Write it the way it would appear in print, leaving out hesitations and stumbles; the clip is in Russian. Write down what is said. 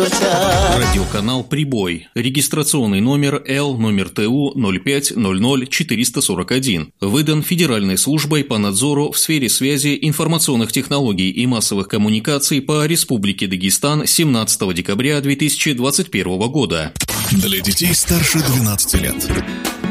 Радиоканал «Прибой». Регистрационный номер Л/ТУ 0500441. Выдан Федеральной службой по надзору в сфере связи, информационных технологий и массовых коммуникаций по Республике Дагестан 17 декабря 2021 года. Для детей старше 12 лет.